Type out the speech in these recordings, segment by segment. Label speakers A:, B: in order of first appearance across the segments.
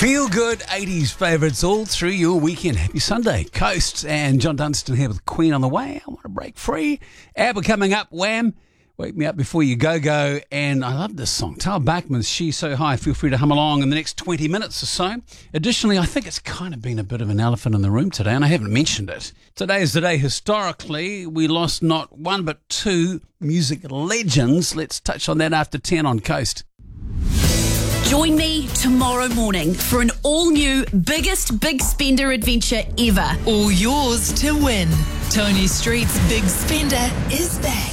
A: Feel good 80s favourites all through your weekend. Happy Sunday, Coast. And John Dunstan here with Queen on the way. I want to break free. ABBA coming up. Wham! Wake Me Up Before You Go. And I love this song. Tal Bachman's She's So High. Feel free to hum along in the next 20 minutes or so. Additionally, I think it's kind of been a bit of an elephant in the room today, and I haven't mentioned it. Today is the day historically we lost not one but two music legends. Let's touch on that after 10 on Coast.
B: Join me tomorrow morning for an all-new biggest big spender adventure ever.
C: All yours to win. Tony Street's Big Spender is back.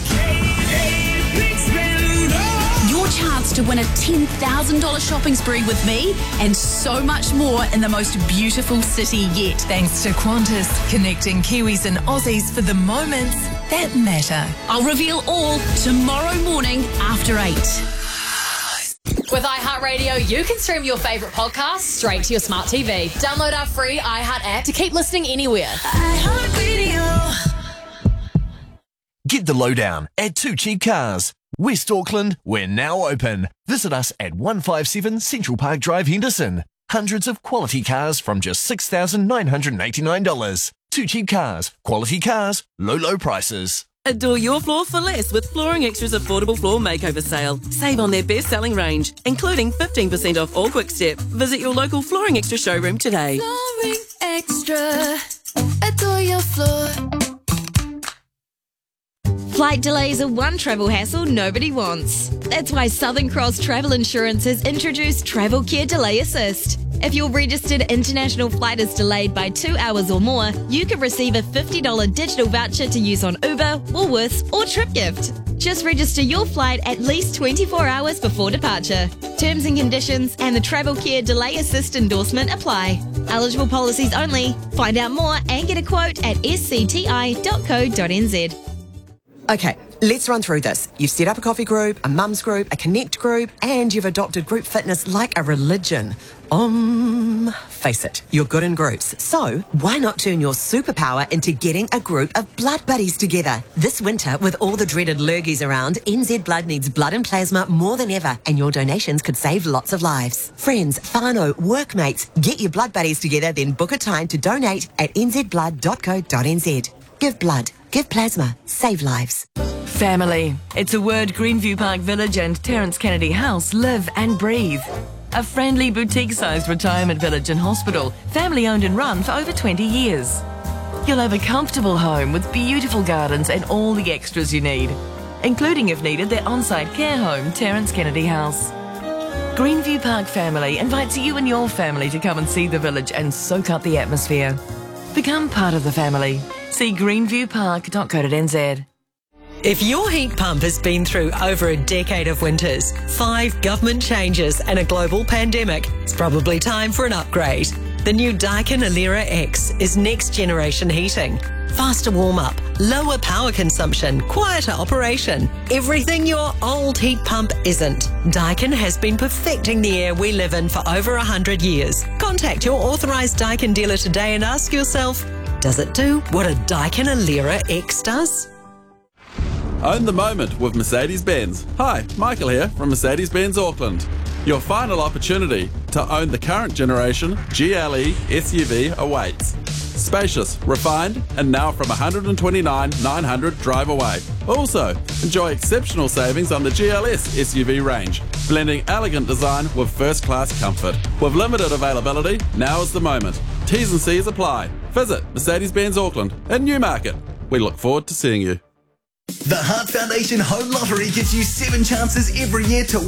B: Your chance to win a $10,000 shopping spree with me and so much more in the most beautiful city yet.
C: Thanks to Qantas, connecting Kiwis and Aussies for the moments that matter.
B: I'll reveal all tomorrow morning after 8.
D: With iHeartRadio, you can stream your favourite podcasts straight to your smart TV. Download our free iHeart app to keep listening anywhere.
C: iHeartRadio.
E: Get the lowdown at Two Cheap Cars. West Auckland, we're now open. Visit us at 157 Central Park Drive, Henderson. Hundreds of quality cars from just $6,989. Two Cheap Cars. Quality cars, low prices.
F: Adore your floor for less with Flooring Extra's affordable floor makeover sale. Save on their best-selling range, including 15% off all Quick Step. Visit your local Flooring Extra showroom today.
G: Flooring Extra. Adore your floor.
H: Flight delays are one travel hassle nobody wants. That's why Southern Cross Travel Insurance has introduced Travel Care Delay Assist. If your registered international flight is delayed by 2 hours or more, you can receive a $50 digital voucher to use on Uber, Woolworths, or TripGift. Just register your flight at least 24 hours before departure. Terms and conditions and the Travel Care Delay Assist endorsement apply. Eligible policies only. Find out more and get a quote at scti.co.nz.
I: Okay, let's run through this. You've set up a coffee group, a mums group, a connect group, and you've adopted group fitness like a religion. Face it, you're good in groups. So why not turn your superpower into getting a group of blood buddies together? This winter, with all the dreaded lurgies around, NZ Blood needs blood and plasma more than ever, and your donations could save lots of lives. Friends, whānau, workmates, get your blood buddies together, then book a time to donate at nzblood.co.nz. Give blood. Give plasma. Save lives.
F: Family. It's a word Greenview Park Village and Terence Kennedy House live and breathe. A friendly boutique-sized retirement village and hospital, family-owned and run for over 20 years. You'll have a comfortable home with beautiful gardens and all the extras you need, including, if needed, their on-site care home, Terence Kennedy House. Greenview Park Family invites you and your family to come and see the village and soak up the atmosphere. Become part of the family. See greenviewpark.co.nz.
C: If your heat pump has been through over a decade of winters, 5 government changes and a global pandemic, it's probably time for an upgrade. The new Daikin Alera X is next generation heating. Faster warm-up, lower power consumption, quieter operation. Everything your old heat pump isn't. Daikin has been perfecting the air we live in for over 100 years. Contact your authorised Daikin dealer today and ask yourself, does it do what a Daikin Alera X does?
J: Own the moment with Mercedes-Benz. Hi, Michael here from Mercedes-Benz Auckland. Your final opportunity to own the current generation GLE SUV awaits. Spacious, refined, and now from $129,900 drive away. Also, enjoy exceptional savings on the GLS SUV range, blending elegant design with first-class comfort. With limited availability, now is the moment. T's and C's apply. Visit Mercedes-Benz Auckland in Newmarket. We look forward to seeing you.
K: The Heart Foundation Home Lottery gives you 7 chances every year to